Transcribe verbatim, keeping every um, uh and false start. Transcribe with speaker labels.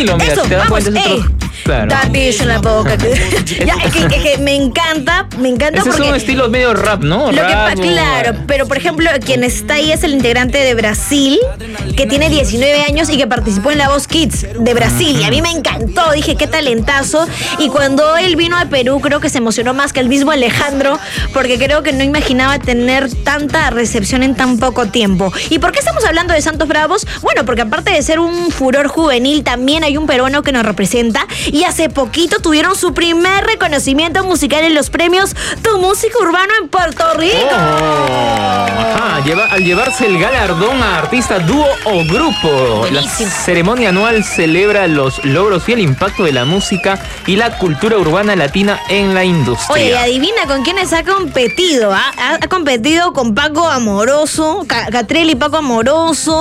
Speaker 1: estilo, mira,
Speaker 2: Eso,
Speaker 1: si te das
Speaker 2: vamos,
Speaker 1: cuenta es
Speaker 2: eh.
Speaker 1: otro... Claro.
Speaker 2: Da beso en la boca. ya, es que, es que me encanta, me encanta
Speaker 1: Ese
Speaker 2: porque...
Speaker 1: es un estilo medio rap, ¿no?
Speaker 2: Lo que
Speaker 1: Rap,
Speaker 2: pa-
Speaker 1: o-
Speaker 2: claro, pero por ejemplo, quien está ahí es el integrante de Brasil, que tiene diecinueve años y que participó en La Voz Kids de Brasil. Y a mí me encantó, dije, qué talentazo. Y cuando él vino a Perú, creo que se emocionó más que el mismo Alejandro, porque creo que no imaginaba tener tanta recepción en tan poco tiempo. ¿Y por qué estamos hablando de Santos Bravos? Bueno, porque aparte de ser un furor juvenil, también hay un peruano que nos representa. Y hace poquito tuvieron su primer reconocimiento musical en los premios Tu Música Urbana en Puerto Rico.
Speaker 1: Oh, ajá, lleva, al llevarse el galardón a artista, dúo o grupo.
Speaker 2: Buenísimo.
Speaker 1: La ceremonia anual celebra los logros y el impacto de la música y la cultura urbana latina en la industria.
Speaker 2: Oye, adivina con quiénes ha competido. ¿ah? Ha, ha competido con Paco Amoroso, Ca- Catriel y Paco Amoroso.